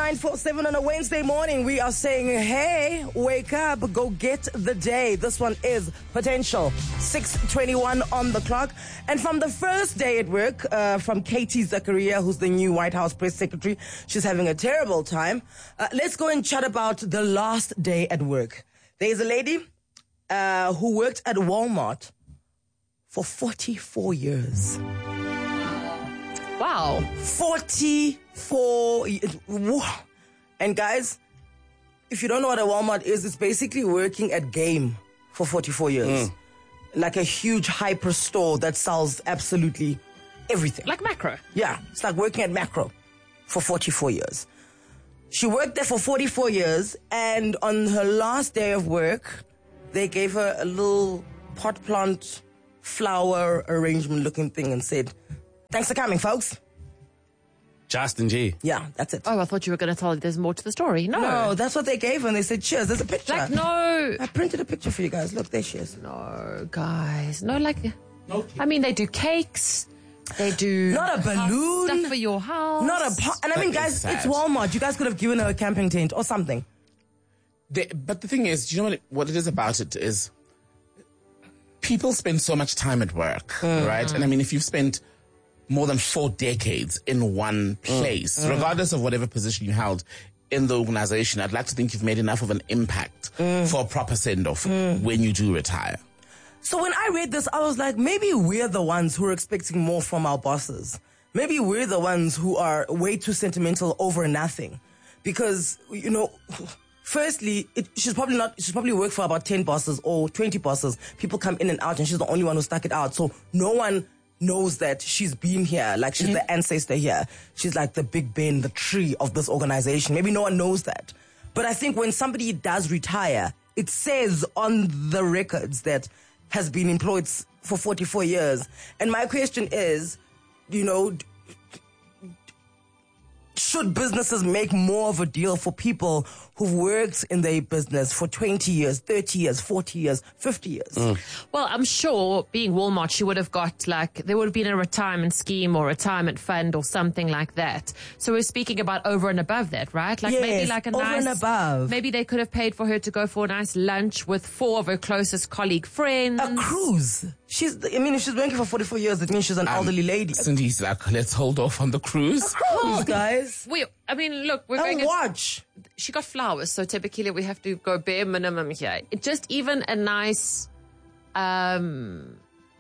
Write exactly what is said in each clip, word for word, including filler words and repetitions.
nine four seven on a Wednesday morning. We are saying, hey, wake up, go get the day. This one is Potential. six twenty-one on the clock. And from the first day at work, uh, from Katie Zakaria, who's the new White House press secretary, she's having a terrible time. Uh, let's go and chat about the last day at work. There's a lady uh, who worked at Walmart for forty-four years. Wow. forty-four years. And guys, if you don't know what a Walmart is, it's basically working at Game for forty-four years. Mm. Like a huge hyper store that sells absolutely everything. Like Macro. Yeah, it's like working at Macro for forty-four years. She worked there for forty-four years, and on her last day of work, they gave her a little pot plant flower arrangement looking thing and said, thanks for coming, folks. Justin G. Yeah, that's it. Oh, I thought you were going to tell me there's more to the story. No. No, that's what they gave her, and they said, cheers, there's a picture. Like, no. I printed a picture for you guys. Look, there she is. No, guys. No, like, no. I mean, they do cakes. They do... Not a balloon. Stuff for your house. Not a... Po- and I mean, guys, it's Walmart. You guys could have given her a camping tent or something. They, but the thing is, do you know what it, what it is about it is people spend so much time at work, mm. right? And I mean, if you've spent more than four decades in one place, mm. regardless of whatever position you held in the organization, I'd like to think you've made enough of an impact mm. for a proper send-off mm. when you do retire. So when I read this, I was like, maybe we're the ones who are expecting more from our bosses. Maybe we're the ones who are way too sentimental over nothing. Because, you know... Firstly, it, she's probably not, she's probably worked for about ten bosses or twenty bosses. People come in and out and she's the only one who stuck it out. So no one knows that she's been here. Like she's mm-hmm. the ancestor here. She's like the Big Ben, the tree of this organization. Maybe no one knows that. But I think when somebody does retire, it says on the records that has been employed for forty-four years. And my question is, you know, should businesses make more of a deal for people who've worked in their business for twenty years, thirty years, forty years, fifty years? Mm. Well, I'm sure being Walmart, she would have got like, there would have been a retirement scheme or retirement fund or something like that. So we're speaking about over and above that, right? Like yes, maybe like a over nice, and above. Maybe they could have paid for her to go for a nice lunch with four of her closest colleague friends. A cruise. She's, I mean, if she's working for forty-four years, it means she's an um, elderly lady. Cindy's like, let's hold off on the cruise. A cruise, guys. We, I mean, look, we're and going watch. At, she got flowers, so typically we have to go bare minimum here. It just even a nice um,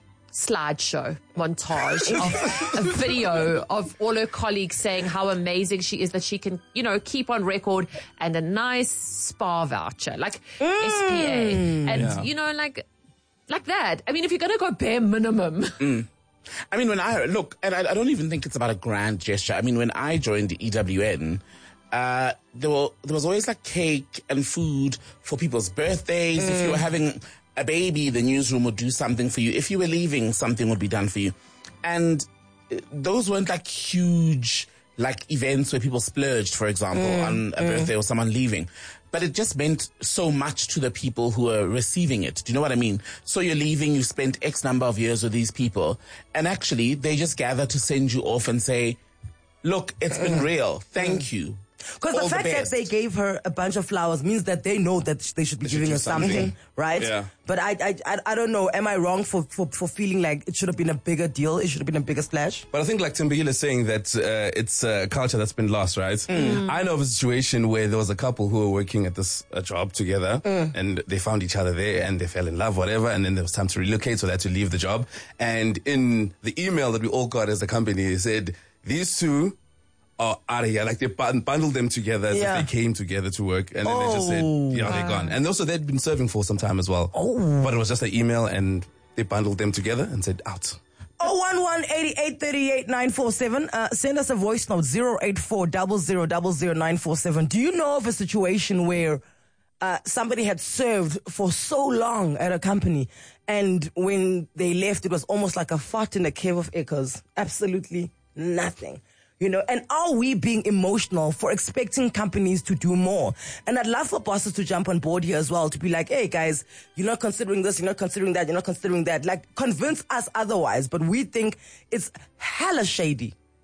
slideshow montage of a video of all her colleagues saying how amazing she is, that she can, you know, keep on record, and a nice spa voucher, like mm. S P A, and yeah. you know, like like that. I mean, if you're going to go bare minimum. Mm. I mean, when I look, and I, I don't even think it's about a grand gesture. I mean, when I joined the E W N, uh, there were there was always like cake and food for people's birthdays. Mm. If you were having a baby, the newsroom would do something for you. If you were leaving, something would be done for you. And those weren't like huge like events where people splurged, for example, mm. on a mm. birthday or someone leaving. But it just meant so much to the people who are receiving it. Do you know what I mean? So you're leaving, you spent X number of years with these people, and actually they just gather to send you off and say, look, it's been real. Thank mm. you. Because the fact the that they gave her a bunch of flowers means that they know that they should be they giving should her something, something, right? Yeah. But I, I, I, I don't know. Am I wrong for, for, for feeling like it should have been a bigger deal? It should have been a bigger splash? But I think like Timbukile is saying that uh, it's a culture that's been lost, right? Mm. I know of a situation where there was a couple who were working at this uh, job together mm. and they found each other there and they fell in love, whatever. And then there was time to relocate, so they had to leave the job. And in the email that we all got as a company, it said, these two are out of here. Like they bundled them together as yeah. if they came together to work, and then oh, they just said, yeah, they're gone. And also they'd been serving for some time as well. Oh. But it was just an email and they bundled them together and said out. oh one one, eight eight three eight, nine four seven. Uh, send us a voice note, zero eight four, zero zero zero zero nine four seven. Do you know of a situation where uh, somebody had served for so long at a company, and when they left, it was almost like a fart in a cave of echoes? Absolutely nothing. You know, and are we being emotional for expecting companies to do more? And I'd love for bosses to jump on board here as well, to be like, hey guys, you're not considering this, you're not considering that, you're not considering that. Like, convince us otherwise, but we think it's hella shady.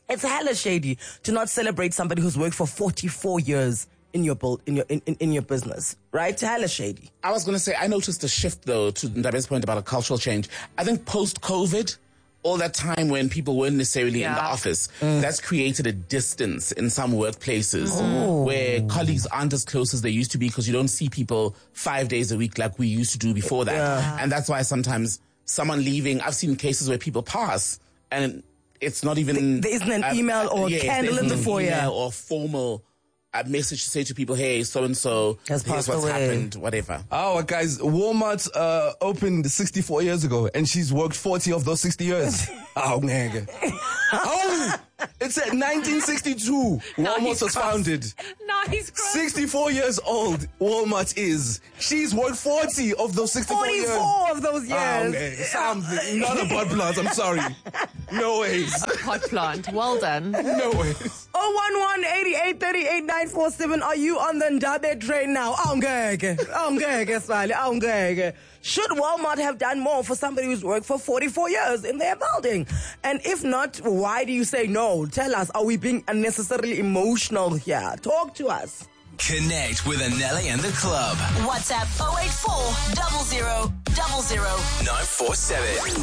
It's hella shady to not celebrate somebody who's worked for forty-four years in your build, in your in, in, in your business, right? Hella shady. I was going to say, I noticed a shift, though, to Ndabe's point about a cultural change. I think post-COVID, all that time when people weren't necessarily Yeah. in the office, mm. that's created a distance in some workplaces Oh. where colleagues aren't as close as they used to be because you don't see people five days a week like we used to do before that. Yeah. And that's why sometimes someone leaving, I've seen cases where people pass and it's not even... There isn't an uh, email or a yes, candle there in the isn't an foyer. email or formal a message to say to people, hey, so-and-so, Has here's passed what's away. happened, whatever. Oh, guys, Walmart uh, opened sixty-four years ago, and she's worked forty of those sixty years. Oh, nigga. Oh, it's at nineteen sixty-two. Walmart he's was cross. founded. Nice, cross. sixty-four years old, Walmart is. She's worked forty of those sixty-four years. forty-four of those Oh, years. okay. Something. Not a butt plant, I'm sorry. No ways. Hot plant. Well done. No ways. oh one one, eighty-eight, thirty-eight, nine four seven. Are you on the Ndabe train now? Awungeke. Awungeke, Sally. Awungeke. Should Walmart have done more for somebody who's worked for forty-four years in their building? And if not, why do you say no? Tell us, are we being unnecessarily emotional here? Talk to us. Connect with Anele and the club. WhatsApp oh eight four, double zero, double zero. nine four seven.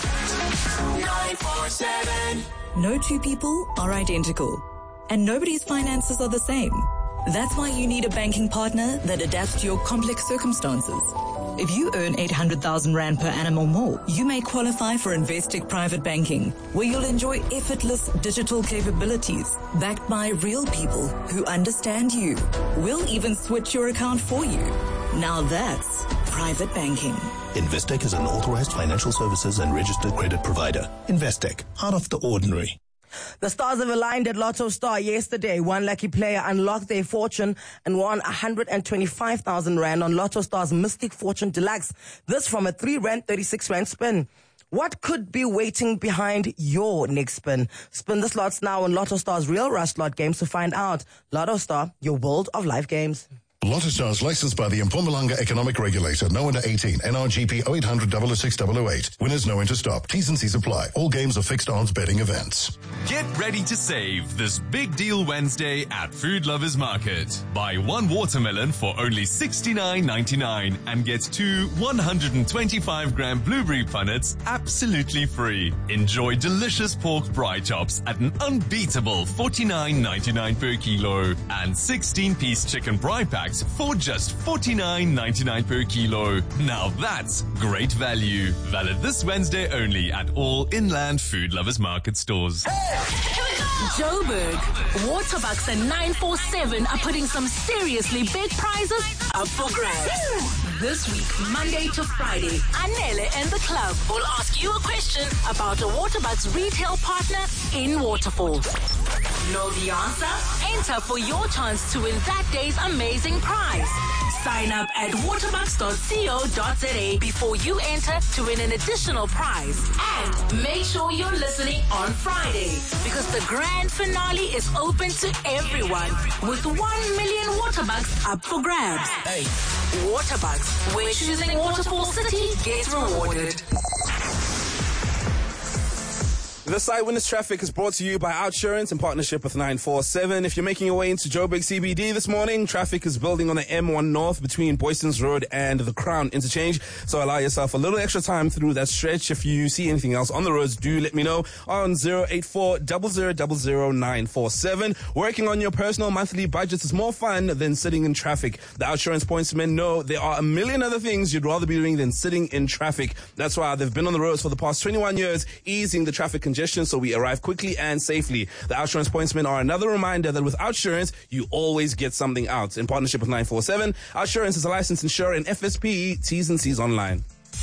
nine four seven. No two people are identical, and nobody's finances are the same. That's why you need a banking partner that adapts to your complex circumstances. If you earn eight hundred thousand rand per annum or more, you may qualify for Investec Private Banking, where you'll enjoy effortless digital capabilities backed by real people who understand you. We'll even switch your account for you. Now that's private banking. Investec is an authorized financial services and registered credit provider. Investec, out of the ordinary. The stars have aligned at Lotto Star yesterday. One lucky player unlocked their fortune and won one hundred twenty-five thousand rand on Lotto Star's Mystic Fortune Deluxe. This from a three rand, thirty-six rand spin. What could be waiting behind your next spin? Spin the slots now on Lotto Star's Real Rush slot games to find out. Lotto Star, your world of life games. Lotto Stars licensed by the Mpumalanga Economic Regulator. No under eighteen. N R G P oh eight hundred, double oh six, double oh eight. Winners know when to stop. T's and C's apply. All games are fixed odds betting events. Get ready to save this big deal Wednesday at Food Lovers Market. Buy one watermelon for only sixty-nine ninety-nine and get two one hundred twenty-five gram blueberry punnets absolutely free. Enjoy delicious pork braai chops at an unbeatable forty-nine ninety-nine per kilo and sixteen piece chicken braai packs for just forty-nine ninety-nine per kilo. Now that's great value. Valid this Wednesday only at all Inland Food Lovers Market stores. Joburg, Waterbucks and nine four seven are putting some seriously big prizes up for grabs. This week, Monday to Friday, Anele and the club will ask you a question about a Waterbucks retail partner in Waterfalls. Know the answer? Enter for your chance to win that day's amazing prize. Sign up at waterbucks dot co dot za before you enter to win an additional prize. And make sure you're listening on Friday because the grand finale is open to everyone with one million Waterbucks up for grabs. Hey. Waterbucks, where choosing Waterfall City gets rewarded. The Side Winners Traffic is brought to you by Outsurance in partnership with nine four seven. If you're making your way into Joburg C B D this morning, traffic is building on the M one North between Boystons Road and the Crown Interchange. So allow yourself a little extra time through that stretch. If you see anything else on the roads, do let me know on zero eight four, zero zero zero zero nine four seven. Working on your personal monthly budgets is more fun than sitting in traffic. The Outsurance pointsmen know there are a million other things you'd rather be doing than sitting in traffic. That's why they've been on the roads for the past twenty-one years, easing the traffic congestion so we arrive quickly and safely. The Outsurance pointsmen are another reminder that with Outsurance, you always get something out. In partnership with nine four seven, Outsurance is a licensed insurer in F S P E, T's and C's online.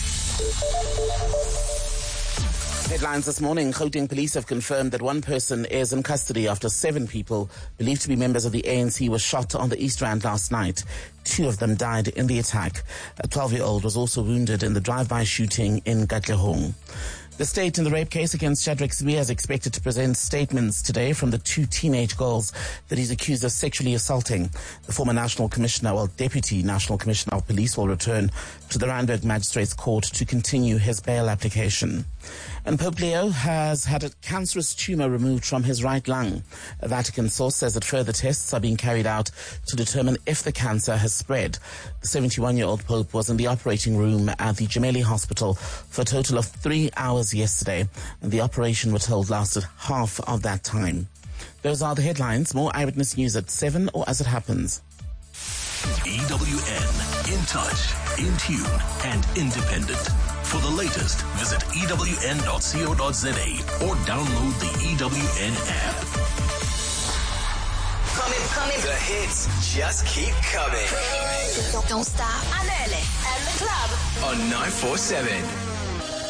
Headlines this morning. Gauteng police have confirmed that one person is in custody after seven people believed to be members of the A N C were shot on the East Rand last night. Two of them died in the attack. A twelve-year-old was also wounded in the drive-by shooting in Katlehong. The state in the rape case against Shadrack Sibiya is expected to present statements today from the two teenage girls that he's accused of sexually assaulting. The former National Commissioner, well, Deputy National Commissioner of Police will return to the Randburg Magistrates Court to continue his bail application. And Pope Leo has had a cancerous tumor removed from his right lung. A Vatican source says that further tests are being carried out to determine if the cancer has spread. The seventy-one-year-old Pope was in the operating room at the Gemelli Hospital for a total of three hours yesterday, and the operation, we're told, lasted half of that time. Those are the headlines. More Eyewitness News at seven or as it happens. E W N, in touch, in tune, and independent. For the latest, visit E W N dot co dot za or download the E W N app. Coming, coming. The hits just keep coming. Don't stop. Anele and the club On nine four seven.